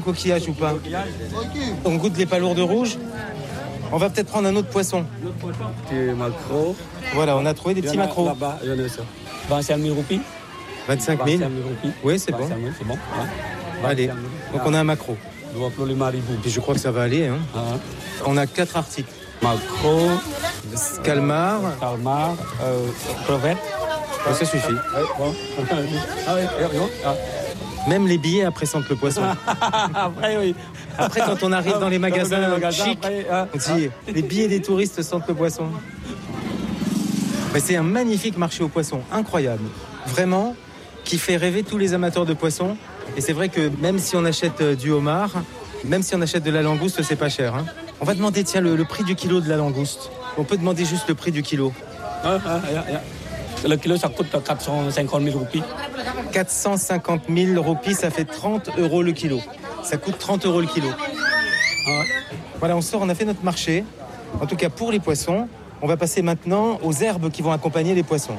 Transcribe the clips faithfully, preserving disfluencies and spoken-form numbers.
Coquillage ou pas? On goûte les palourdes rouges. On va peut-être prendre un autre poisson. Des maquereaux. Voilà, on a trouvé des petits maquereaux. Là-bas, il y en a ça. vingt-cinq mille roupies. vingt-cinq mille. Oui, c'est bon. C'est bon. Ouais. Allez, donc on a un maquereau. Le maribou. Et je crois que ça va aller. Hein. Ah. On a quatre articles. Maquereau, calmar, calmar, euh, crevettes. Oh, ça suffit. Ouais, bon. Ah, ouais, ah. Même les billets après sentent le poisson. Après, oui. Après, quand on arrive dans les magasins, dans les magasins chics, après, ah, on dit ah. les billets des touristes sentent le poisson. Mais c'est un magnifique marché aux poissons, incroyable. Vraiment, qui fait rêver tous les amateurs de poissons. Et c'est vrai que même si on achète du homard, même si on achète de la langouste, c'est pas cher. Hein. On va demander, tiens, le, le prix du kilo de la langouste. On peut demander juste le prix du kilo. Ah, ah, ah, ah. Le kilo, ça coûte quatre cent cinquante mille roupies. quatre cent cinquante mille roupies, ça fait trente euros le kilo. Ça coûte trente euros le kilo. Ah. Voilà, on sort, on a fait notre marché. En tout cas, pour les poissons, on va passer maintenant aux herbes qui vont accompagner les poissons.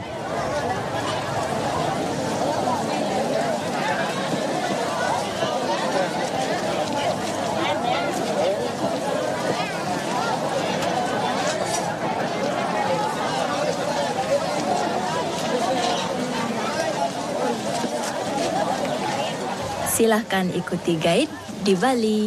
Silahkan ikuti guide di Bali.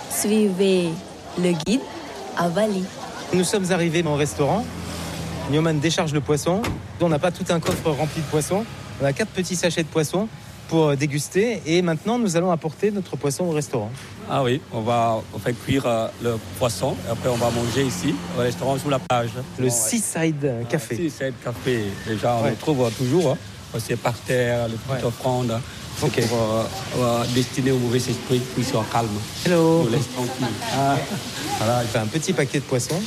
Suivez le guide à Bali. Nous sommes arrivés au restaurant. Nyoman décharge le poisson. On n'a pas tout un coffre rempli de poissons. On a quatre petits sachets de poissons pour déguster. Et maintenant, nous allons apporter notre poisson au restaurant. Ah oui, on va on fait cuire euh, le poisson. Après, on va manger ici, au restaurant sous la plage. Le Seaside Café. Le Seaside Café. Déjà, on ouais. le trouve toujours. Hein. C'est par terre, les petites ouais. offrandes. C'est okay. pour euh, euh, destiner aux mauvais esprits qui sont calmes. Hello. Nous laisse tranquille. Ah. Voilà, il fait un petit paquet de poissons.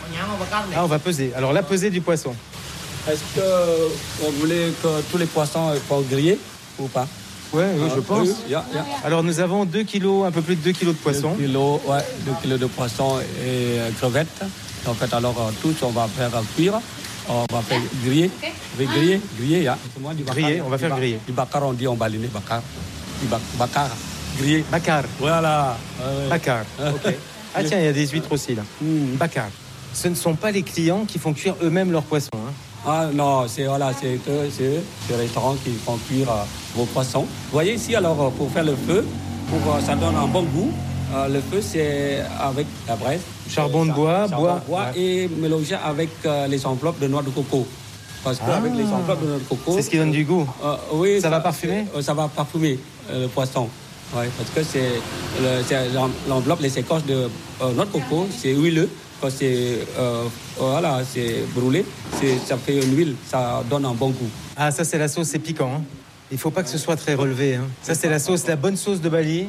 Ah, on va peser. Alors, la pesée du poisson. Est-ce que vous voulez que tous les poissons soient grillés ou pas? Oui, oui, je pense. Oui, yeah, yeah. Alors, nous avons deux kilos, un peu plus de deux kilos de poissons. deux kilos, ouais, deux kilos de poissons et euh, crevettes. En fait, alors, euh, tous, on va faire euh, cuire. On va faire griller. On va griller, griller, yeah. Moi, du griller, on va faire du griller. Du bakar, on dit en balinais, bakar. Du bakar, griller. Bakar. Voilà. Euh, bakar, ok. Ah tiens, il y a des huîtres aussi, là. Mm. Bakar. Ce ne sont pas les clients qui font cuire eux-mêmes leurs poissons. Hein. Ah non, c'est voilà, c'est c'est les restaurants qui font cuire euh, vos poissons. Vous voyez ici, alors, pour faire le feu, pour euh, ça donne un bon goût. Euh, le feu, c'est avec la braise. Charbon de bois, charbon bois. bois ouais. Et mélangé avec euh, les enveloppes de noix de coco. Parce qu'avec ah, les enveloppes de noix de coco... C'est ce qui donne du goût. Euh, oui, ça, ça va parfumer euh, Ça va parfumer euh, le poisson. Ouais, parce que c'est, le, c'est l'enveloppe, les écorces de euh, noix de coco, c'est huileux. Quand c'est, euh, voilà, c'est brûlé, c'est, ça fait une huile, ça donne un bon goût. Ah, ça, c'est la sauce, c'est piquant. Hein. Il ne faut pas que ce soit très relevé. Hein. Ça, c'est la sauce, la bonne sauce de Bali.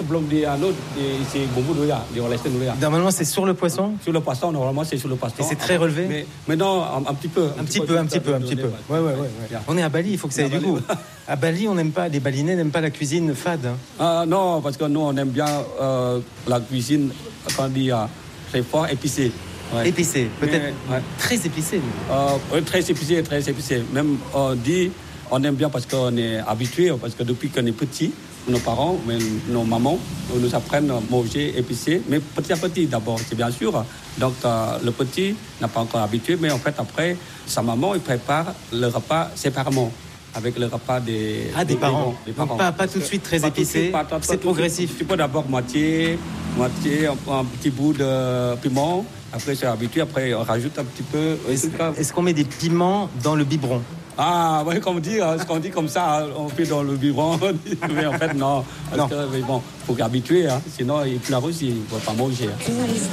Normalement, c'est sur le poisson. Sur le poisson, normalement, c'est sur le poisson. Et c'est très relevé. Mais, mais non, un, un petit peu. Un, un petit peu, un petit peu, un petit peu. Ouais, ouais, ouais, ouais. On est à Bali, il faut que ça ait du goût. À Bali, on n'aime pas, les Balinais n'aiment pas la cuisine fade. Hein. Ah, non, parce que nous, on aime bien euh, la cuisine, quand on dit euh, très fort, épicée. Ouais. Épicé, peut-être mais, ouais. très épicé. Euh, très épicé, très épicé. Même on dit, on aime bien parce qu'on est habitué, parce que depuis qu'on est petit, nos parents, mais nos mamans nous apprennent à manger épicé, mais petit à petit d'abord, c'est bien sûr. Donc euh, le petit n'a pas encore habitué, mais en fait après, sa maman il prépare le repas séparément. Avec le repas des, ah, des, des parents. Des parents. Donc pas, pas tout de suite très épicé, c'est progressif. Tu peux d'abord moitié, moitié, un, un petit bout de piment. Après, c'est habitué. Après, on rajoute un petit peu. Est-ce, est-ce qu'on met des piments dans le biberon? Ah, oui, comme on dit, ce qu'on dit comme ça, on fait dans le biberon. Mais en fait, non. Parce non. que, bon, il faut qu'habituer, hein, sinon, il pleure aussi, il ne va pas manger. Hein.